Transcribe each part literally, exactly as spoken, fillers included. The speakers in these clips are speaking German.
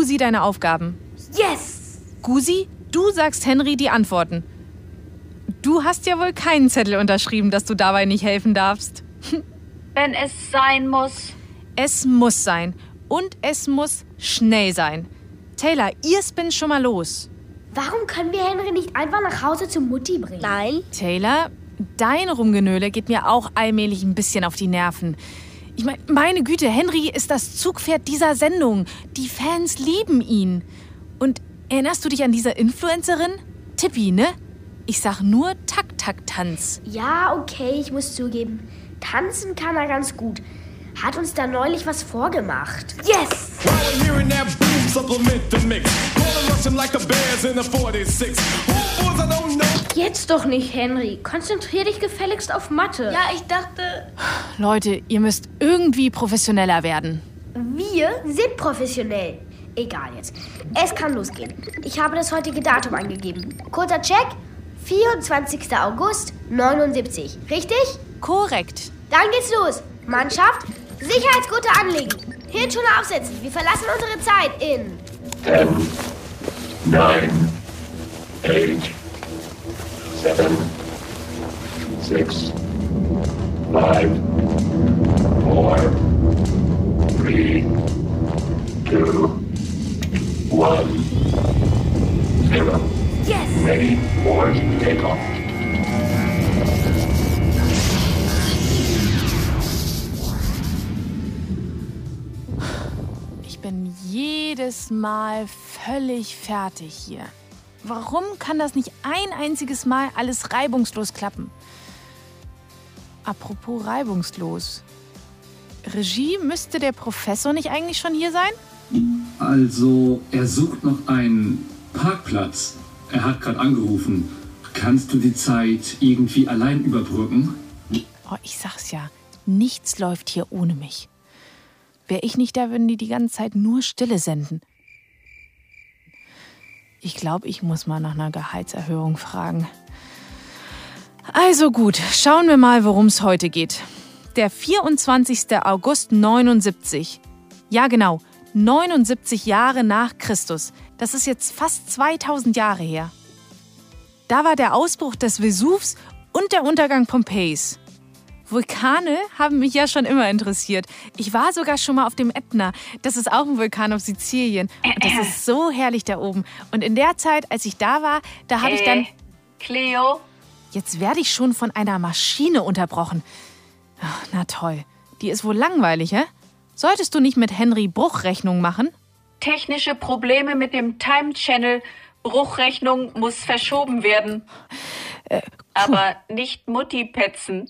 Gusi deine Aufgaben. Yes! Gusi, du sagst Henry die Antworten. Du hast ja wohl keinen Zettel unterschrieben, dass du dabei nicht helfen darfst. Wenn es sein muss. Es muss sein. Und es muss schnell sein. Taylor, ihr spinnt schon mal los. Warum können wir Henry nicht einfach nach Hause zu Mutti bringen? Nein. Taylor, dein Rumgenöle geht mir auch allmählich ein bisschen auf die Nerven. Ich meine, meine Güte, Henry ist das Zugpferd dieser Sendung. Die Fans lieben ihn. Und erinnerst du dich an diese Influencerin? Tippi, ne? Ich sag nur Tak-Tak-Tanz. Ja, okay, ich muss zugeben. Tanzen kann er ganz gut. Hat uns da neulich was vorgemacht. Yes! Jetzt doch nicht, Henry. Konzentrier dich gefälligst auf Mathe. Ja, ich dachte... Leute, ihr müsst irgendwie professioneller werden. Wir sind professionell. Egal jetzt. Es kann losgehen. Ich habe das heutige Datum angegeben. Kurzer Check. vierundzwanzigster August neunundsiebzig. Richtig? Korrekt. Dann geht's los. Mannschaft, Sicherheitsgurte anlegen. Hirnschoner aufsetzen. Wir verlassen unsere Zeit in... ten, nine, eight, seven, six, five, four, three, two, one, zero. Yes! Ready for takeoff. Ich bin jedes Mal völlig fertig hier. Warum kann das nicht ein einziges Mal alles reibungslos klappen? Apropos reibungslos. Regie, müsste der Professor nicht eigentlich schon hier sein? Also, er sucht noch einen Parkplatz. Er hat gerade angerufen. Kannst du die Zeit irgendwie allein überbrücken? Oh, ich sag's ja, nichts läuft hier ohne mich. Wäre ich nicht da, würden die die ganze Zeit nur Stille senden. Ich glaube, ich muss mal nach einer Gehaltserhöhung fragen. Also gut, schauen wir mal, worum es heute geht. Der vierundzwanzigster August neunundsiebzig. Ja genau, neunundsiebzig Jahre nach Christus. Das ist jetzt fast zweitausend Jahre her. Da war der Ausbruch des Vesuvs und der Untergang Pompeis. Vulkane haben mich ja schon immer interessiert. Ich war sogar schon mal auf dem Ätna. Das ist auch ein Vulkan auf Sizilien. Und das ist so herrlich da oben. Und in der Zeit, als ich da war, da habe ich dann... Äh, Cleo? Jetzt werde ich schon von einer Maschine unterbrochen. Ach, na toll. Die ist wohl langweilig, hä? Solltest du nicht mit Henry Bruchrechnung machen? Technische Probleme mit dem Time Channel. Bruchrechnung muss verschoben werden. Äh, Aber nicht Mutti petzen.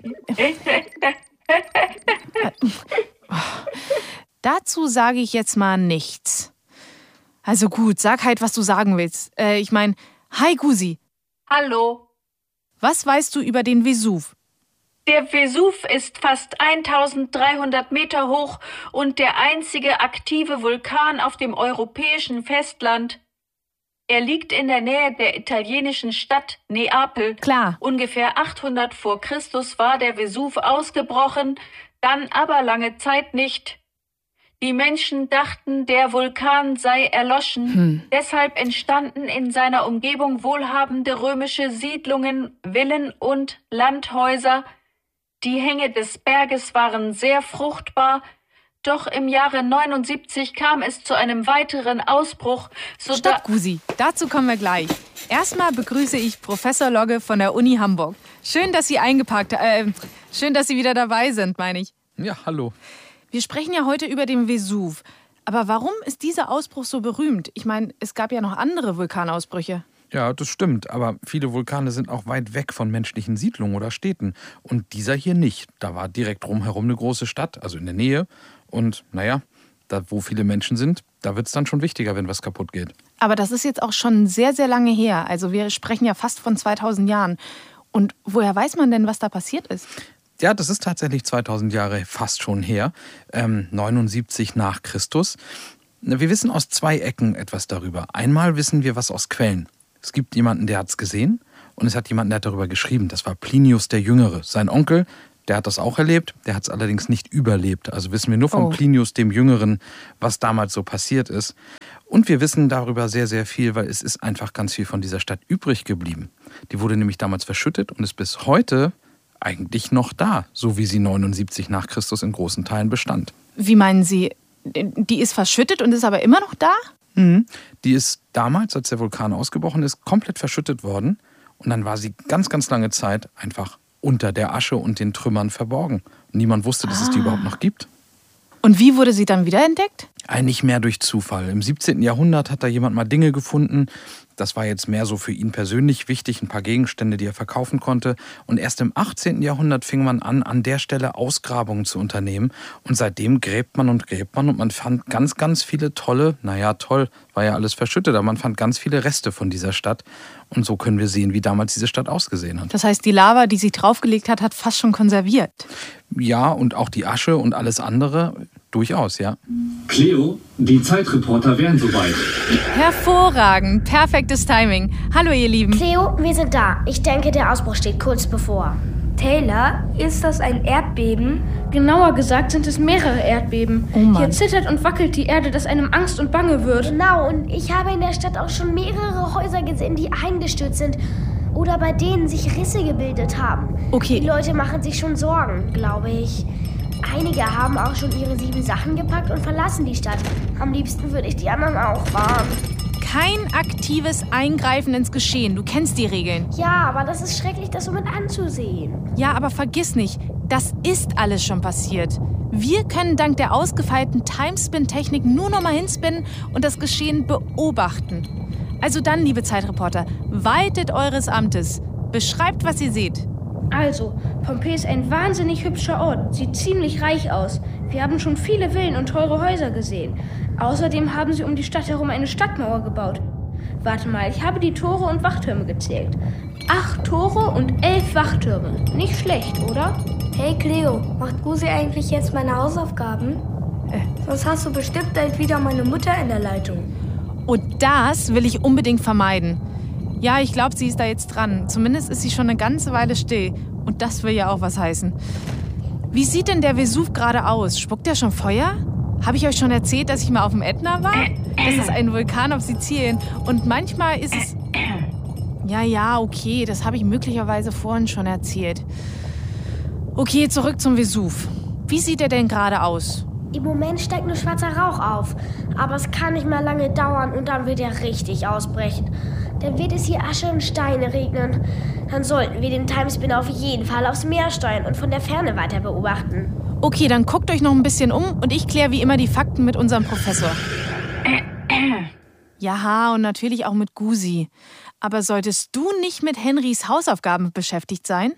Dazu sage ich jetzt mal nichts. Also gut, sag halt, was du sagen willst. Äh, ich meine, hi Gusi. Hallo. Was weißt du über den Vesuv? Der Vesuv ist fast eintausenddreihundert Meter hoch und der einzige aktive Vulkan auf dem europäischen Festland. Er liegt in der Nähe der italienischen Stadt Neapel. Klar. Ungefähr achthundert vor Christus war der Vesuv ausgebrochen, dann aber lange Zeit nicht. Die Menschen dachten, der Vulkan sei erloschen. Hm. Deshalb entstanden in seiner Umgebung wohlhabende römische Siedlungen, Villen und Landhäuser. Die Hänge des Berges waren sehr fruchtbar. Doch im Jahre neunundsiebzig kam es zu einem weiteren Ausbruch. So Stopp, Gusi. Dazu kommen wir gleich. Erstmal begrüße ich Professor Logge von der Uni Hamburg. Schön, dass Sie eingepackt, äh, schön, dass Sie wieder dabei sind, meine ich. Ja, hallo. Wir sprechen ja heute über den Vesuv. Aber warum ist dieser Ausbruch so berühmt? Ich meine, es gab ja noch andere Vulkanausbrüche. Ja, das stimmt. Aber viele Vulkane sind auch weit weg von menschlichen Siedlungen oder Städten. Und dieser hier nicht. Da war direkt drumherum eine große Stadt, also in der Nähe. Und naja, da wo viele Menschen sind, da wird es dann schon wichtiger, wenn was kaputt geht. Aber das ist jetzt auch schon sehr, sehr lange her. Also wir sprechen ja fast von zweitausend Jahren. Und woher weiß man denn, was da passiert ist? Ja, das ist tatsächlich zweitausend Jahre fast schon her. Ähm, neunundsiebzig nach Christus. Wir wissen aus zwei Ecken etwas darüber. Einmal wissen wir was aus Quellen. Es gibt jemanden, der hat es gesehen. Und es hat jemanden, der hat darüber geschrieben. Das war Plinius der Jüngere. Sein Onkel, der hat das auch erlebt. Der hat es allerdings nicht überlebt. Also wissen wir nur von oh. Plinius dem Jüngeren, was damals so passiert ist. Und wir wissen darüber sehr, sehr viel, weil es ist einfach ganz viel von dieser Stadt übrig geblieben. Die wurde nämlich damals verschüttet und ist bis heute eigentlich noch da, so wie sie neunundsiebzig nach Christus in großen Teilen bestand. Wie meinen Sie, die ist verschüttet und ist aber immer noch da? Mhm. Die ist damals, als der Vulkan ausgebrochen ist, komplett verschüttet worden. Und dann war sie ganz, ganz lange Zeit einfach unter der Asche und den Trümmern verborgen. Und niemand wusste, dass ah. es die überhaupt noch gibt. Und wie wurde sie dann wiederentdeckt? Eigentlich mehr durch Zufall. Im siebzehnten Jahrhundert hat da jemand mal Dinge gefunden. Das war jetzt mehr so für ihn persönlich wichtig, ein paar Gegenstände, die er verkaufen konnte. Und erst im achtzehnten Jahrhundert fing man an, an der Stelle Ausgrabungen zu unternehmen. Und seitdem gräbt man und gräbt man und man fand ganz, ganz viele tolle, naja toll, war ja alles verschüttet, aber man fand ganz viele Reste von dieser Stadt. Und so können wir sehen, wie damals diese Stadt ausgesehen hat. Das heißt, die Lava, die sich draufgelegt hat, hat fast schon konserviert? Ja, und auch die Asche und alles andere durchaus, ja. Cleo, die Zeitreporter wären soweit. Hervorragend, perfektes Timing. Hallo ihr Lieben. Cleo, wir sind da. Ich denke, der Ausbruch steht kurz bevor. Taylor, ist das ein Erdbeben? Genauer gesagt sind es mehrere Erdbeben. Oh Mann. Hier zittert und wackelt die Erde, dass einem Angst und Bange wird. Genau, und ich habe in der Stadt auch schon mehrere Häuser gesehen, die eingestürzt sind. Oder bei denen sich Risse gebildet haben. Okay. Die Leute machen sich schon Sorgen, glaube ich. Einige haben auch schon ihre sieben Sachen gepackt und verlassen die Stadt. Am liebsten würde ich die anderen auch warnen. Kein aktives Eingreifen ins Geschehen. Du kennst die Regeln. Ja, aber das ist schrecklich, das so mit anzusehen. Ja, aber vergiss nicht, das ist alles schon passiert. Wir können dank der ausgefeilten Timespin-Technik nur noch mal hinspinnen und das Geschehen beobachten. Also dann, liebe Zeitreporter, waltet eures Amtes. Beschreibt, was ihr seht. Also, Pompeji ist ein wahnsinnig hübscher Ort. Sieht ziemlich reich aus. Wir haben schon viele Villen und teure Häuser gesehen. Außerdem haben sie um die Stadt herum eine Stadtmauer gebaut. Warte mal, ich habe die Tore und Wachtürme gezählt. Acht Tore und elf Wachtürme. Nicht schlecht, oder? Hey Cleo, macht Gusi eigentlich jetzt meine Hausaufgaben? Äh. Sonst hast du bestimmt bald wieder meine Mutter in der Leitung. Und das will ich unbedingt vermeiden. Ja, ich glaube, sie ist da jetzt dran. Zumindest ist sie schon eine ganze Weile still. Und das will ja auch was heißen. Wie sieht denn der Vesuv gerade aus? Spuckt er schon Feuer? Habe ich euch schon erzählt, dass ich mal auf dem Ätna war? Das ist ein Vulkan auf Sizilien. Und manchmal ist es... Ja, ja, okay, das habe ich möglicherweise vorhin schon erzählt. Okay, zurück zum Vesuv. Wie sieht er denn gerade aus? Im Moment steigt nur schwarzer Rauch auf. Aber es kann nicht mehr lange dauern und dann wird er richtig ausbrechen. Dann wird es hier Asche und Steine regnen. Dann sollten wir den Timespin auf jeden Fall aufs Meer steuern und von der Ferne weiter beobachten. Okay, dann guckt euch noch ein bisschen um und ich kläre wie immer die Fakten mit unserem Professor. Ja, und natürlich auch mit Gusi. Aber solltest du nicht mit Henrys Hausaufgaben beschäftigt sein?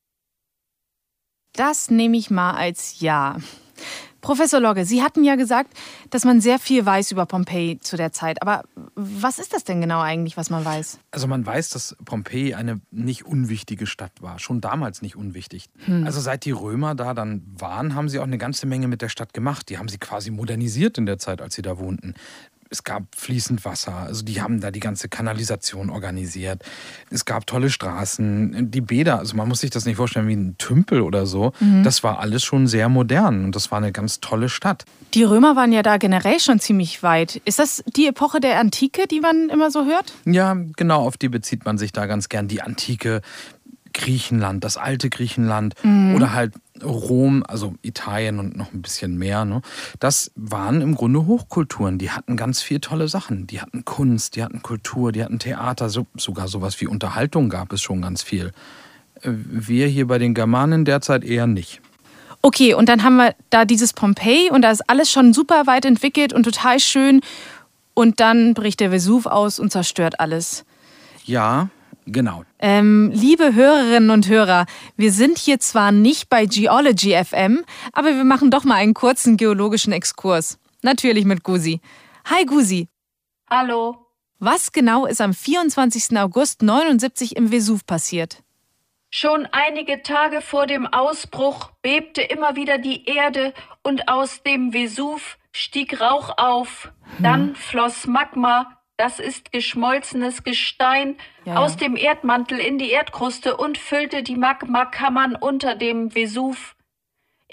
Das nehme ich mal als Ja. Professor Logge, Sie hatten ja gesagt, dass man sehr viel weiß über Pompeji zu der Zeit. Aber was ist das denn genau eigentlich, was man weiß? Also man weiß, dass Pompeji eine nicht unwichtige Stadt war. Schon damals nicht unwichtig. Hm. Also seit die Römer da dann waren, haben sie auch eine ganze Menge mit der Stadt gemacht. Die haben sie quasi modernisiert in der Zeit, als sie da wohnten. Es gab fließend Wasser, also die haben da die ganze Kanalisation organisiert. Es gab tolle Straßen, die Bäder, also man muss sich das nicht vorstellen wie ein Tümpel oder so. Mhm. Das war alles schon sehr modern und das war eine ganz tolle Stadt. Die Römer waren ja da generell schon ziemlich weit. Ist das die Epoche der Antike, die man immer so hört? Ja, genau, auf die bezieht man sich da ganz gern. Die Antike, Griechenland, das alte Griechenland mhm. oder halt Rom, also Italien und noch ein bisschen mehr. Ne? Das waren im Grunde Hochkulturen. Die hatten ganz viel tolle Sachen. Die hatten Kunst, die hatten Kultur, die hatten Theater. So, sogar sowas wie Unterhaltung gab es schon ganz viel. Wir hier bei den Germanen derzeit eher nicht. Okay, und dann haben wir da dieses Pompeji und da ist alles schon super weit entwickelt und total schön. Und dann bricht der Vesuv aus und zerstört alles. Ja, genau. Ähm, liebe Hörerinnen und Hörer, wir sind hier zwar nicht bei Geology F M, aber wir machen doch mal einen kurzen geologischen Exkurs. Natürlich mit Gusi. Hi Gusi. Hallo. Was genau ist am vierundzwanzigsten August neunundsiebzig im Vesuv passiert? Schon einige Tage vor dem Ausbruch bebte immer wieder die Erde und aus dem Vesuv stieg Rauch auf. Hm. Dann floss Magma, das ist geschmolzenes Gestein, ja, aus dem Erdmantel in die Erdkruste und füllte die Magmakammern unter dem Vesuv.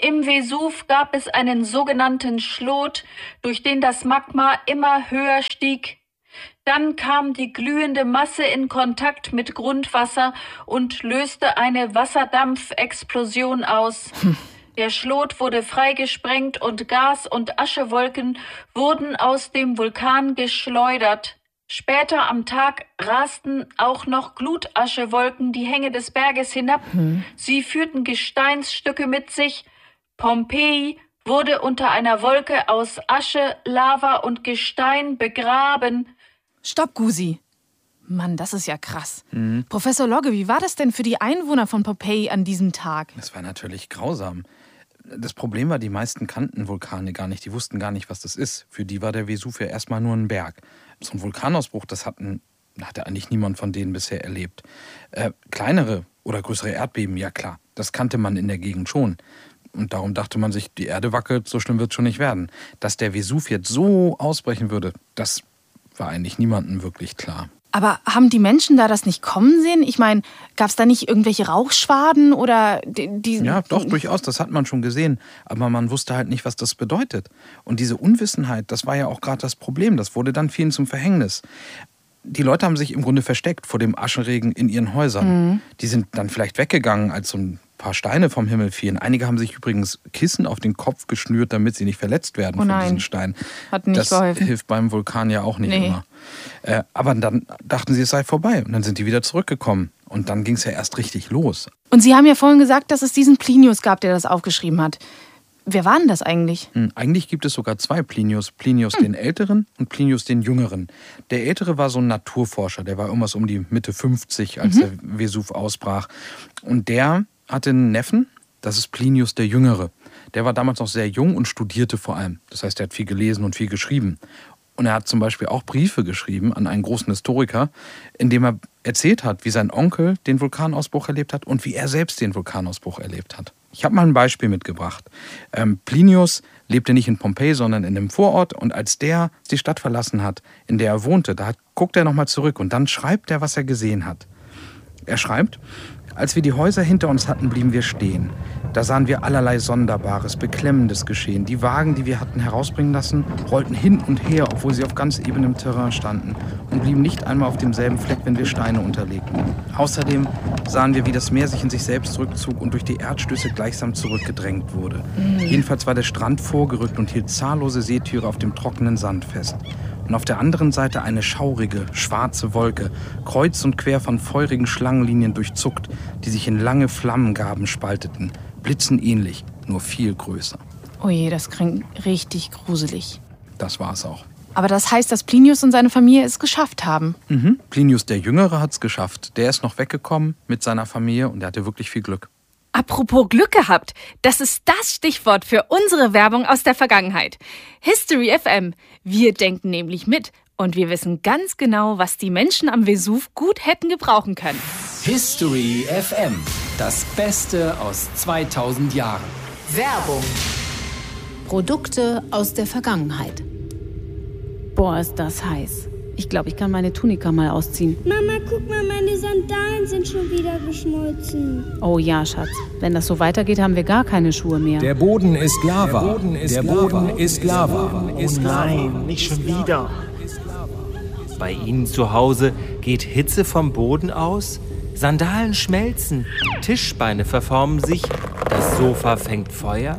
Im Vesuv gab es einen sogenannten Schlot, durch den das Magma immer höher stieg. Dann kam die glühende Masse in Kontakt mit Grundwasser und löste eine Wasserdampfexplosion aus. Hm. Der Schlot wurde freigesprengt und Gas- und Aschewolken wurden aus dem Vulkan geschleudert. Später am Tag rasten auch noch Glutaschewolken die Hänge des Berges hinab. Hm. Sie führten Gesteinsstücke mit sich. Pompeji wurde unter einer Wolke aus Asche, Lava und Gestein begraben. Stopp, Gusi. Mann, das ist ja krass. Mhm. Professor Logge, wie war das denn für die Einwohner von Pompeji an diesem Tag? Das war natürlich grausam. Das Problem war, die meisten kannten Vulkane gar nicht. Die wussten gar nicht, was das ist. Für die war der Vesuv ja erstmal nur ein Berg. So ein Vulkanausbruch, das hatten, hatte eigentlich niemand von denen bisher erlebt. Äh, kleinere oder größere Erdbeben, ja klar, das kannte man in der Gegend schon. Und darum dachte man sich, die Erde wackelt, so schlimm wird es schon nicht werden. Dass der Vesuv jetzt so ausbrechen würde, das war eigentlich niemandem wirklich klar. Aber haben die Menschen da das nicht kommen sehen? Ich meine, gab es da nicht irgendwelche Rauchschwaden oder die, die Ja, doch, durchaus, das hat man schon gesehen. Aber man wusste halt nicht, was das bedeutet. Und diese Unwissenheit, das war ja auch gerade das Problem. Das wurde dann vielen zum Verhängnis. Die Leute haben sich im Grunde versteckt vor dem Aschenregen in ihren Häusern. Mhm. Die sind dann vielleicht weggegangen, als so ein paar Steine vom Himmel fielen. Einige haben sich übrigens Kissen auf den Kopf geschnürt, damit sie nicht verletzt werden oh von diesen Steinen. Hat nicht das geholfen. Hilft beim Vulkan ja auch nicht nee. immer. Äh, aber dann dachten sie, es sei vorbei. Und dann sind die wieder zurückgekommen. Und dann ging es ja erst richtig los. Und Sie haben ja vorhin gesagt, dass es diesen Plinius gab, der das aufgeschrieben hat. Wer war denn das eigentlich? Hm, eigentlich gibt es sogar zwei Plinius. Plinius hm. den Älteren und Plinius den Jüngeren. Der Ältere war so ein Naturforscher. Der war irgendwas um die Mitte fünfzig, als mhm. der Vesuv ausbrach. Und der hatte einen Neffen, das ist Plinius der Jüngere. Der war damals noch sehr jung und studierte vor allem. Das heißt, er hat viel gelesen und viel geschrieben. Und er hat zum Beispiel auch Briefe geschrieben an einen großen Historiker, in dem er erzählt hat, wie sein Onkel den Vulkanausbruch erlebt hat und wie er selbst den Vulkanausbruch erlebt hat. Ich habe mal ein Beispiel mitgebracht. Ähm, Plinius lebte nicht in Pompeji, sondern in einem Vorort. Und als der die Stadt verlassen hat, in der er wohnte, da hat, guckt er nochmal zurück und dann schreibt er, was er gesehen hat. Er schreibt: Als wir die Häuser hinter uns hatten, blieben wir stehen. Da sahen wir allerlei Sonderbares, Beklemmendes geschehen. Die Wagen, die wir hatten herausbringen lassen, rollten hin und her, obwohl sie auf ganz ebenem Terrain standen und blieben nicht einmal auf demselben Fleck, wenn wir Steine unterlegten. Außerdem sahen wir, wie das Meer sich in sich selbst zurückzog und durch die Erdstöße gleichsam zurückgedrängt wurde. Mhm. Jedenfalls war der Strand vorgerückt und hielt zahllose Seetiere auf dem trockenen Sand fest. Und auf der anderen Seite eine schaurige, schwarze Wolke, kreuz und quer von feurigen Schlangenlinien durchzuckt, die sich in lange Flammengaben spalteten. Blitzenähnlich, nur viel größer. Oh je, das klingt richtig gruselig. Das war's auch. Aber das heißt, dass Plinius und seine Familie es geschafft haben? Mhm. Plinius der Jüngere hat's geschafft. Der ist noch weggekommen mit seiner Familie und der hatte wirklich viel Glück. Apropos Glück gehabt, das ist das Stichwort für unsere Werbung aus der Vergangenheit. History F M. Wir denken nämlich mit und wir wissen ganz genau, was die Menschen am Vesuv gut hätten gebrauchen können. History F M. Das Beste aus zweitausend Jahren. Werbung. Produkte aus der Vergangenheit. Boah, ist das heiß. Ich glaube, ich kann meine Tunika mal ausziehen. Mama, guck mal, meine Sandalen sind schon wieder geschmolzen. Oh ja, Schatz. Wenn das so weitergeht, haben wir gar keine Schuhe mehr. Der Boden ist Lava. Der Boden ist Der Boden Lava. Ist Lava. Oh nein, nicht schon wieder. Bei Ihnen zu Hause geht Hitze vom Boden aus? Sandalen schmelzen, Tischbeine verformen sich, das Sofa fängt Feuer?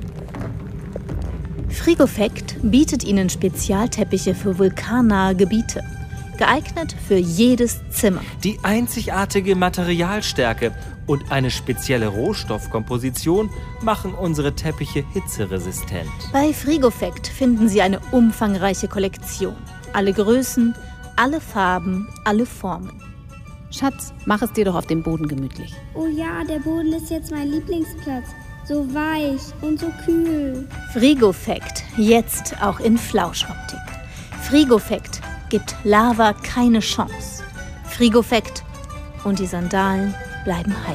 Frigofekt bietet Ihnen Spezialteppiche für vulkannahe Gebiete. Geeignet für jedes Zimmer. Die einzigartige Materialstärke und eine spezielle Rohstoffkomposition machen unsere Teppiche hitzeresistent. Bei Frigofekt finden Sie eine umfangreiche Kollektion. Alle Größen, alle Farben, alle Formen. Schatz, mach es dir doch auf dem Boden gemütlich. Oh ja, der Boden ist jetzt mein Lieblingsplatz. So weich und so kühl. Frigofekt, jetzt auch in Flauschoptik. Frigofekt gibt Lava keine Chance. Frigofekt und die Sandalen bleiben heil.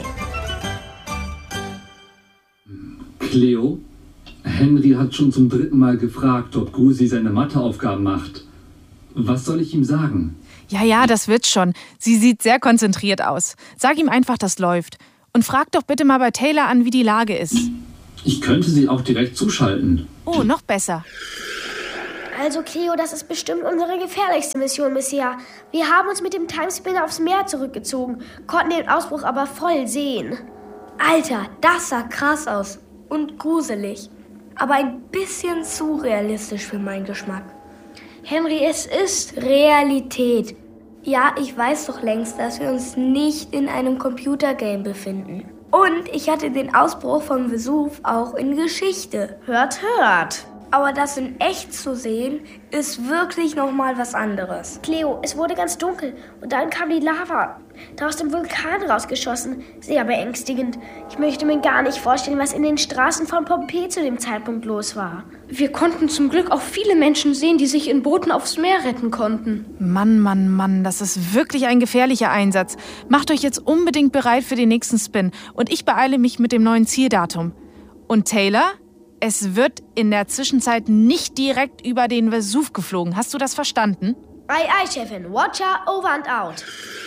Cleo, Henry hat schon zum dritten Mal gefragt, ob Gusi seine Matheaufgaben macht. Was soll ich ihm sagen? Ja, ja, das wird schon. Sie sieht sehr konzentriert aus. Sag ihm einfach, das läuft. Und frag doch bitte mal bei Taylor an, wie die Lage ist. Ich könnte sie auch direkt zuschalten. Oh, noch besser. Also Cleo, das ist bestimmt unsere gefährlichste Mission bisher. Wir haben uns mit dem Timespinner aufs Meer zurückgezogen, konnten den Ausbruch aber voll sehen. Alter, das sah krass aus und gruselig. Aber ein bisschen zu realistisch für meinen Geschmack. Henry, es ist Realität. Ja, ich weiß doch längst, dass wir uns nicht in einem Computergame befinden. Und ich hatte den Ausbruch vom Vesuv auch in Geschichte. Hört, hört. Aber das in echt zu sehen, ist wirklich nochmal was anderes. Cleo, es wurde ganz dunkel und dann kam die Lava. Da aus dem Vulkan rausgeschossen. Sehr beängstigend. Ich möchte mir gar nicht vorstellen, was in den Straßen von Pompeji zu dem Zeitpunkt los war. Wir konnten zum Glück auch viele Menschen sehen, die sich in Booten aufs Meer retten konnten. Mann, Mann, Mann, das ist wirklich ein gefährlicher Einsatz. Macht euch jetzt unbedingt bereit für den nächsten Spin. Und ich beeile mich mit dem neuen Zieldatum. Und Taylor? Es wird in der Zwischenzeit nicht direkt über den Vesuv geflogen. Hast du das verstanden? Ei, ei, Chefin. Watcher, over and out.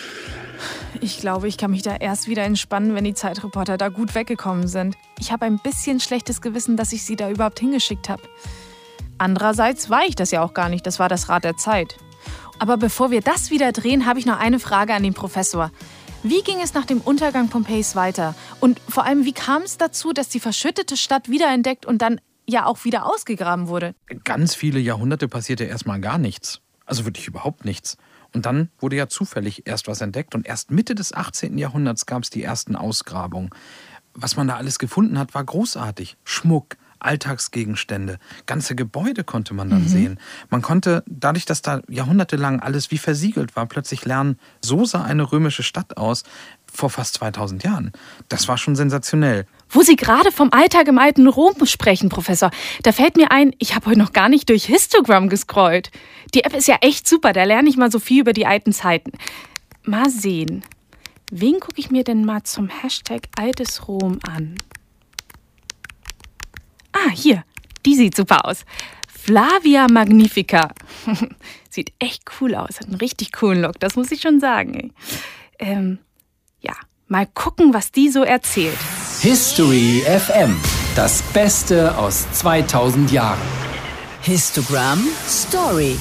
Ich glaube, ich kann mich da erst wieder entspannen, wenn die Zeitreporter da gut weggekommen sind. Ich habe ein bisschen schlechtes Gewissen, dass ich sie da überhaupt hingeschickt habe. Andererseits war ich das ja auch gar nicht. Das war das Rad der Zeit. Aber bevor wir das wieder drehen, habe ich noch eine Frage an den Professor. Wie ging es nach dem Untergang Pompeis weiter? Und vor allem, wie kam es dazu, dass die verschüttete Stadt wiederentdeckt und dann ja auch wieder ausgegraben wurde? Ganz viele Jahrhunderte passierte erstmal gar nichts. Also wirklich überhaupt nichts. Und dann wurde ja zufällig erst was entdeckt. Und erst Mitte des achtzehnten Jahrhunderts gab es die ersten Ausgrabungen. Was man da alles gefunden hat, war großartig. Schmuck, Alltagsgegenstände, ganze Gebäude konnte man dann mhm. sehen. Man konnte, dadurch, dass da jahrhundertelang alles wie versiegelt war, plötzlich lernen, so sah eine römische Stadt aus vor fast zweitausend Jahren. Das war schon sensationell. Wo Sie gerade vom Alltag im alten Rom sprechen, Professor, da fällt mir ein, ich habe heute noch gar nicht durch Histogramm gescrollt. Die App ist ja echt super, da lerne ich mal so viel über die alten Zeiten. Mal sehen, wen gucke ich mir denn mal zum Hashtag Altes Rom an? Ah, hier, die sieht super aus. Flavia Magnifica. Sieht echt cool aus, hat einen richtig coolen Look, das muss ich schon sagen. Ey. Ähm, ja, mal gucken, was die so erzählt. History F M, das Beste aus zweitausend Jahren. Histogramm Story.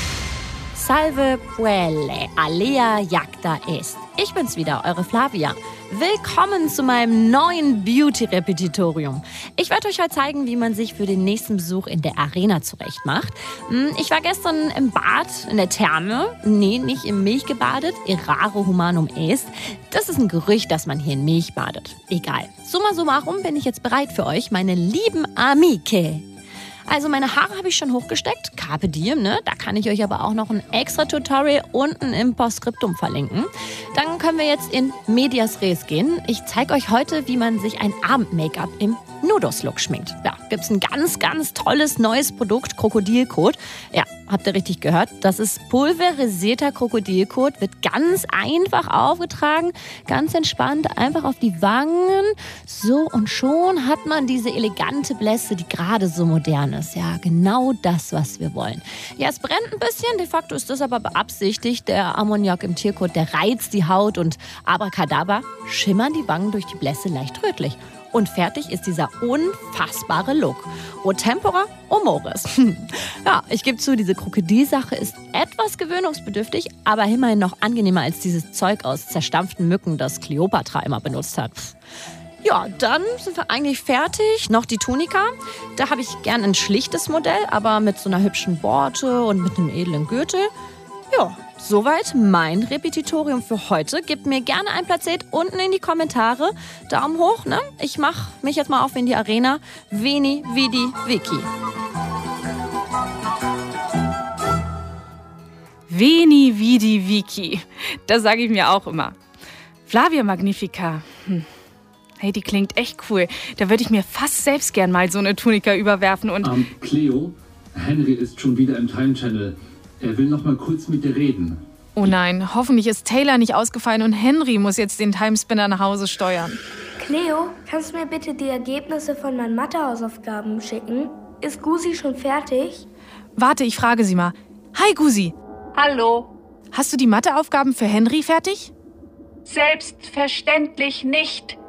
Salve puelle, alea jacta est. Ich bin's wieder, eure Flavia. Willkommen zu meinem neuen Beauty-Repetitorium. Ich werde euch heute zeigen, wie man sich für den nächsten Besuch in der Arena zurechtmacht. Ich war gestern im Bad, in der Therme. Nee, nicht in Milch gebadet. Errare humanum est. Das ist ein Gerücht, dass man hier in Milch badet. Egal. Summa summarum bin ich jetzt bereit für euch, meine lieben Amiche. Also meine Haare habe ich schon hochgesteckt, Carpe Diem, ne? Da kann ich euch aber auch noch ein extra Tutorial unten im Postskriptum verlinken. Dann können wir jetzt in Medias Res gehen. Ich zeige euch heute, wie man sich ein Abend-Make-up im Nudus-Look schminkt. Ja, gibt's ein ganz, ganz tolles neues Produkt, Krokodilkot. Ja, habt ihr richtig gehört? Das ist pulverisierter Krokodilkot, wird ganz einfach aufgetragen, ganz entspannt, einfach auf die Wangen. So, und schon hat man diese elegante Blässe, die gerade so modern ist. Ja, genau das, was wir wollen. Ja, es brennt ein bisschen, de facto ist das aber beabsichtigt. Der Ammoniak im Tierkot, der reizt die Haut und abracadabra schimmern die Wangen durch die Blässe leicht rötlich. Und fertig ist dieser unfassbare Look. O tempora, o mores. Ja, ich gebe zu, diese Krokodilsache ist etwas gewöhnungsbedürftig, aber immerhin noch angenehmer als dieses Zeug aus zerstampften Mücken, das Kleopatra immer benutzt hat. Ja, dann sind wir eigentlich fertig. Noch die Tunika. Da habe ich gern ein schlichtes Modell, aber mit so einer hübschen Borte und mit einem edlen Gürtel. Ja, soweit mein Repetitorium für heute. Gebt mir gerne ein Placet unten in die Kommentare. Daumen hoch, ne? Ich mache mich jetzt mal auf in die Arena. Veni, Vidi, Vici. Veni, Vidi, Vici. Das sage ich mir auch immer. Flavia Magnifica. Hm. Hey, die klingt echt cool. Da würde ich mir fast selbst gern mal so eine Tunika überwerfen und... Um, Cleo, Henry ist schon wieder im Time Channel. Er will noch mal kurz mit dir reden. Oh nein, hoffentlich ist Taylor nicht ausgefallen und Henry muss jetzt den Timespinner nach Hause steuern. Cleo, kannst du mir bitte die Ergebnisse von meinen Mathehausaufgaben schicken? Ist Gusi schon fertig? Warte, ich frage sie mal. Hi Gusi. Hallo. Hast du die Matheaufgaben für Henry fertig? Selbstverständlich nicht.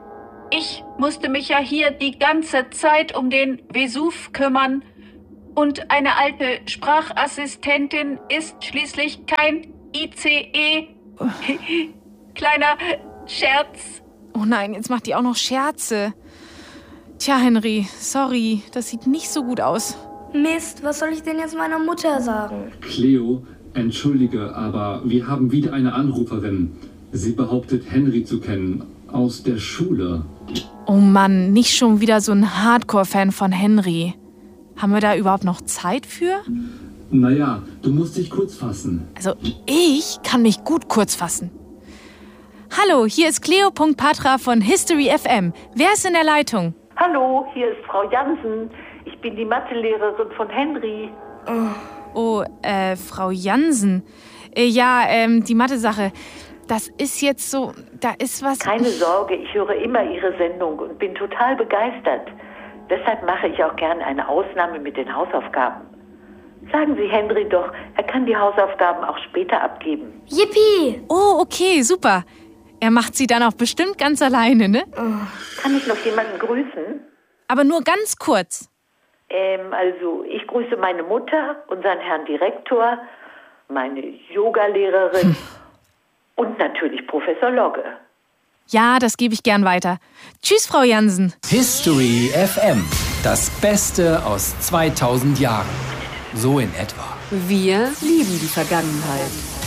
Ich musste mich ja hier die ganze Zeit um den Vesuv kümmern. Und eine alte Sprachassistentin ist schließlich kein I C E. Kleiner Scherz. Oh nein, jetzt macht die auch noch Scherze. Tja, Henry, sorry, das sieht nicht so gut aus. Mist, was soll ich denn jetzt meiner Mutter sagen? Cleo, entschuldige, aber wir haben wieder eine Anruferin. Sie behauptet, Henry zu kennen, aus der Schule. Oh Mann, nicht schon wieder so ein Hardcore-Fan von Henry. Haben wir da überhaupt noch Zeit für? Naja, du musst dich kurz fassen. Also, ich kann mich gut kurz fassen. Hallo, hier ist Cleo.Patra von History F M. Wer ist in der Leitung? Hallo, hier ist Frau Jansen. Ich bin die Mathelehrerin von Henry. Oh, äh, Frau Jansen. Äh, ja, ähm, die Mathe-Sache. Das ist jetzt so, da ist was... Keine Sorge, ich höre immer Ihre Sendung und bin total begeistert. Deshalb mache ich auch gern eine Ausnahme mit den Hausaufgaben. Sagen Sie Henry doch, er kann die Hausaufgaben auch später abgeben. Yippie! Oh, okay, super. Er macht sie dann auch bestimmt ganz alleine, ne? Kann ich noch jemanden grüßen? Aber nur ganz kurz. Ähm, also, ich grüße meine Mutter, unseren Herrn Direktor, meine Yogalehrerin und natürlich Professor Logge. Ja, das gebe ich gern weiter. Tschüss, Frau Jansen. History F M. Das Beste aus zweitausend Jahren. So in etwa. Wir lieben die Vergangenheit.